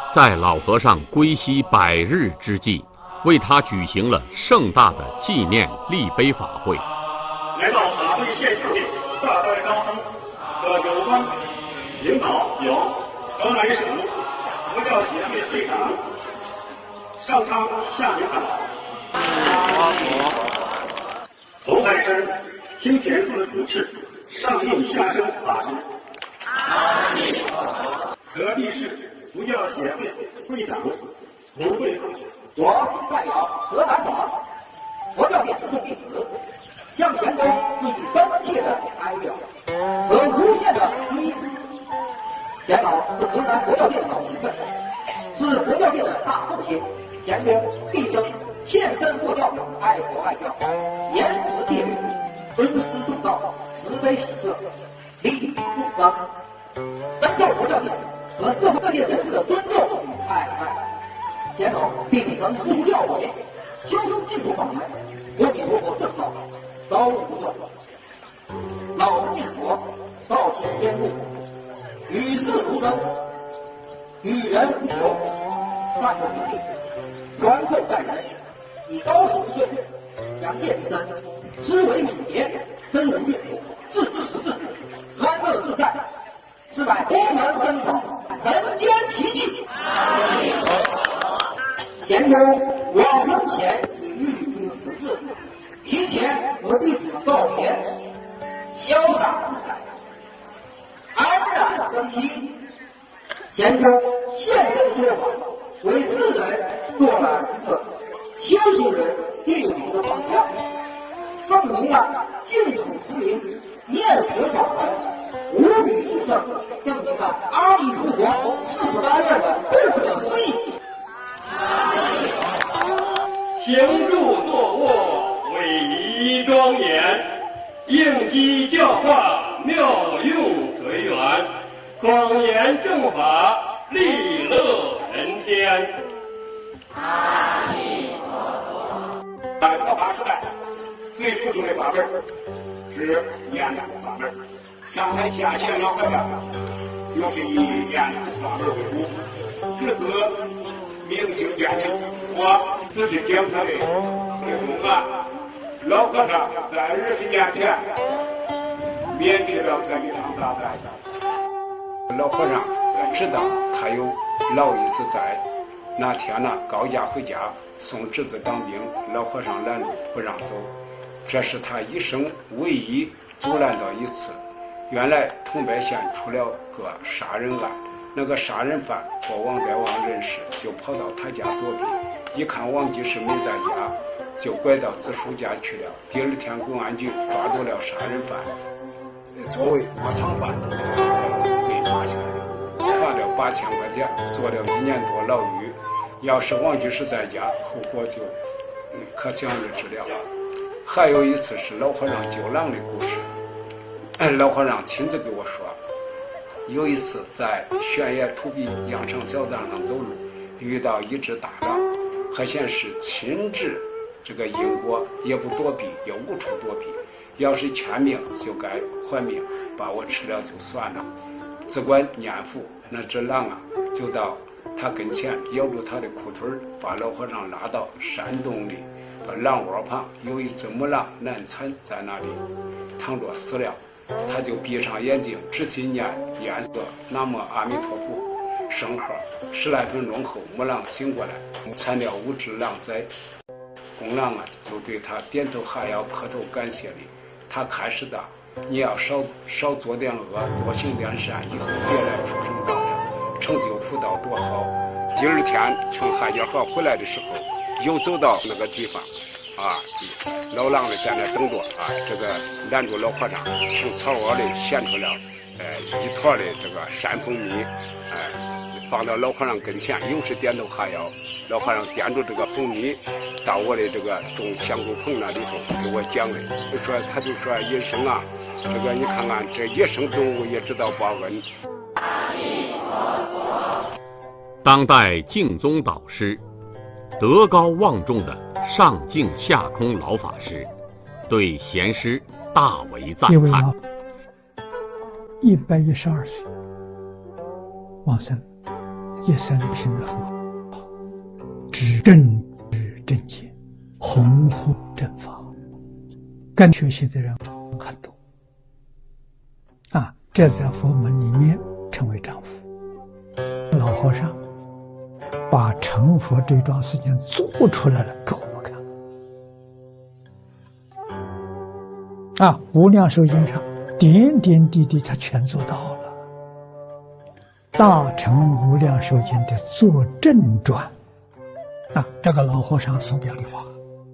在老和尚归西100日之际，为他举行了盛大的纪念立碑法会。 来到法会现场的大会高层和有关领导有河南省佛教协会会长上汤下明长，侯海生清田寺主持上应下生法师，河北市佛教协会会长卢慧同学， 我代表河南省佛教界始终弟子，向前公致以深切的哀悼和无限的追思。钱老是河南佛教界的老前辈，是佛教界的大圣贤。钱公毕生献身佛教，爱国爱教，严持戒律，尊师重道，慈悲喜舍，利益众生，深受佛教界和社会各界人士的尊重与爱戴。钱老秉承师父教诲，修持净土法门，阿弥陀佛圣道，朝不断，老生念佛，道行天路，与世无争，与人无求，万不平定，宽厚待人，以高手之岁，扬见之身，思维敏捷，深入阅读，置之识字，安乐自在，是乃功能深广，人间奇迹。前公往生前已预知时至，提前和弟子们告别，潇洒自在，安然生息。前公现身说法，为世人做了一个修行人最好的榜样，证明了净土持名念佛法门无比殊胜，证明了阿弥陀佛48愿的不可思议。 行住坐卧，伟仪庄严，应机教化，妙用随缘，广言正法，利乐人天。阿弥陀佛。在佛法时代，最殊胜的法门是念佛法门。上台下线老和尚就是以念佛法门为主，至此明心见性。我只是讲他的内容啊。老和尚在20年前免去了这一场大灾。 老和尚知道他有老一子在，那天呢，高家回家送侄子当兵，老和尚拦路不让走，这是他一生唯一阻拦到一次。原来桐柏县出了个杀人案，那个杀人犯和王德旺认识，就跑到他家躲避，一看王居士没在家，就拐到子叔家去了。第二天公安局抓住了杀人犯，作为窝藏犯被发现了，罚了8000块钱，坐了1年多牢狱。要是王居士在家，后果就可想而知了。还有一次是老和尚救狼的故事，老和尚亲自给我说，有一次在悬崖土壁羊肠小道上走路，遇到一只大狼，还显示亲治这个因果，也不躲避，也无处躲避，要是欠命就该还命，把我吃了就算了。只管念佛，那只狼啊就到他跟前咬住他的裤腿，把老和尚拉到山洞里，把狼窝旁有一只母狼难产在那里躺着死了，他就闭上眼睛仔细念念诵南无阿弥陀佛圣号，10来分钟后母狼醒过来，惨了5只狼灾。公狼啊就对他点头哈腰磕头感谢礼，他开始的你要少做点恶，多行点善，以后别来出生道了，成就福道多好。第二天从汉家河回来的时候，又走到那个地方啊，老狼呢在那等着啊，这个拦住老和尚，从草窝里衔出了一坨的这个山蜂蜜，放到老和尚跟前，又是点头哈腰。老和尚点住这个蜂蜜，到我的这个种香菇棚那里头给我讲的，他就说野生啊，这个你看看这野生动物也知道报恩。 当代净宗导师，德高望重的上净下空老法师，对贤师大为赞叹。 112岁往生， 一生品德很好，知正知正见，弘护正法，跟学习的人很多啊，这在佛门里面称为丈夫。老和尚把成佛这桩事情做出来了给我们看啊，无量寿经上点点滴滴他全做到了。大乘无量寿经的作证传啊，这个老和尚所表的法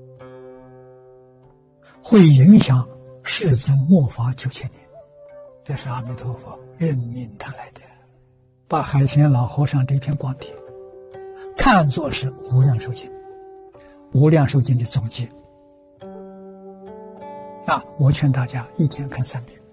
会影响世尊末法9000年，这是阿弥陀佛任命他来的，把海贤老和尚这篇光碟看作是无量寿经，无量寿经的总结啊！我劝大家一天看3遍，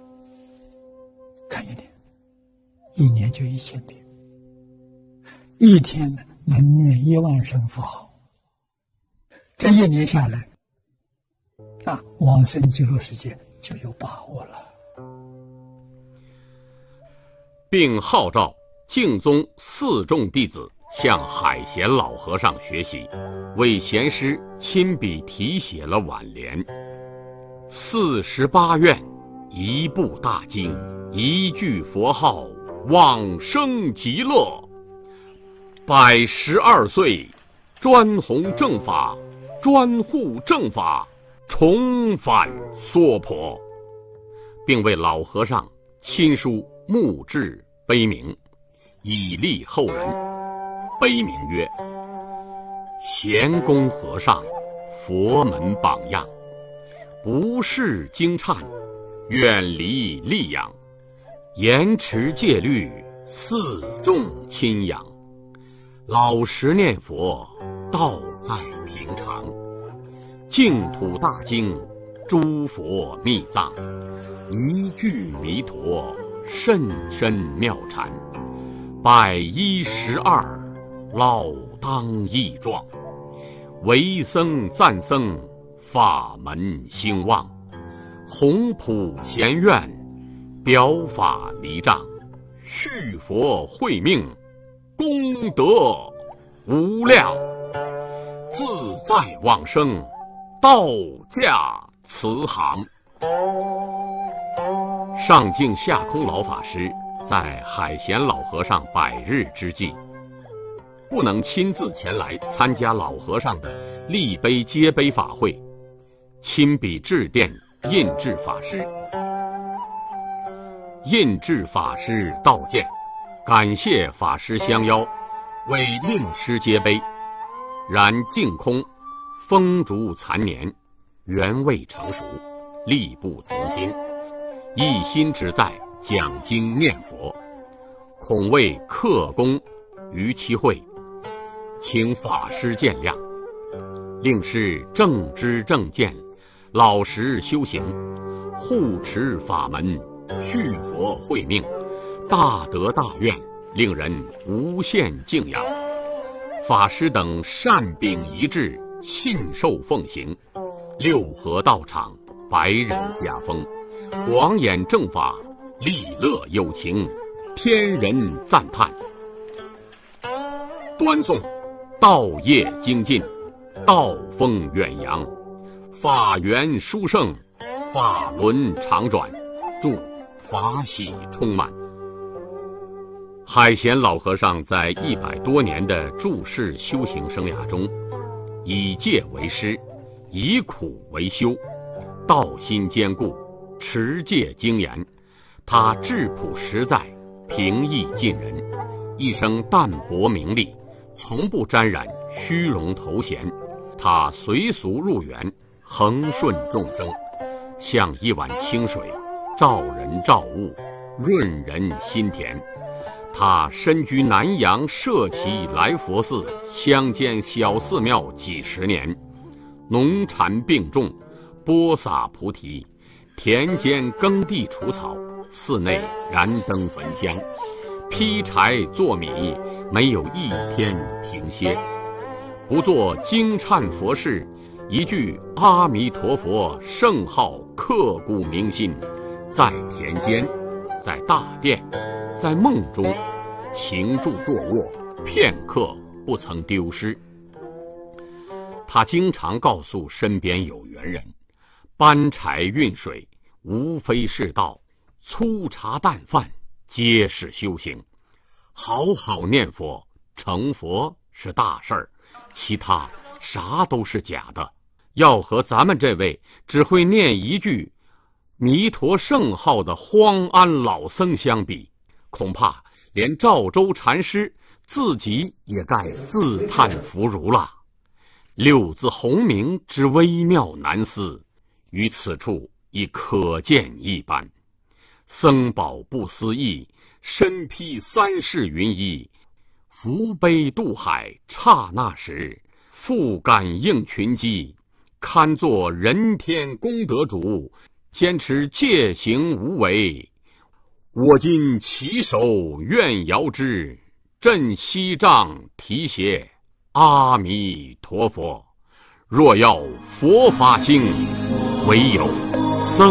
看1年，1年就1000遍，一天能念1万声佛号，这1年下来啊，往生极乐世界就有把握了。 并号召净宗4众弟子向海贤老和尚学习，为贤师亲笔题写了挽联：48愿，一部大经，一句佛号，往生极乐。112岁，专弘正法，专护正法，重返娑婆，并为老和尚亲书墓志碑铭，以励后人。碑铭曰：贤公和尚，佛门榜样，不事经忏，远离戾养，严持戒律，4众亲养，老实念佛，道在平常，净土大经，诸佛密藏，一句弥陀，甚深妙禅，112老当益壮，为僧赞僧，法门兴旺，弘普贤愿，表法离障，续佛慧命，功德无量，自在往生，道驾慈航。上净下空老法师在海贤老和尚100日之际，不能亲自前来参加老和尚的立碑接碑法会，亲笔致电印制法师。印制法师道见，感谢法师相邀，为令师接碑，然净空风烛残年，原未成熟，力不从心，一心只在讲经念佛，恐为克功于其会，请法师见谅。令师正知正见，老实修行，护持法门，续佛慧命，大德大愿，令人无限敬仰。法师等善秉一致，信受奉行，6合道场100人家风，广演正法，利乐有情，天人赞叹。端诵道业精进，道风远扬，法源殊胜，法轮常转，祝法喜充满。海贤老和尚在100多年的住世修行生涯中，以戒为师，以苦为修，道心坚固，持戒精严。他质朴实在，平易近人，一生淡泊名利，从不沾染虚荣头衔。他随俗入园，恒顺众生，像一碗清水，照人照物，润人心田。他身居南阳舍旗来佛寺乡间小寺庙几十年，农禅并种，播撒菩提，田间耕地除草，寺内燃灯焚香，劈柴做米，没有一天停歇。不做经忏佛事，一句阿弥陀佛圣号刻骨铭心，在田间，在大殿，在梦中， 行住坐卧，片刻不曾丢失。他经常告诉身边有缘人，搬柴运水无非是道，粗茶淡饭皆是修行。好好念佛，成佛是大事儿，其他啥都是假的。要和咱们这位只会念一句弥陀圣号的荒安老僧相比，恐怕连赵州禅师自己也该自叹弗如了。六字洪名之微妙难思，于此处已可见一斑。僧宝不思议，身披三世云衣，扶悲渡海，刹那时，复感应群机，堪作人天功德主，坚持戒行无为。我今起手愿遥之，振西杖提携阿弥陀佛。若要佛法兴，唯有僧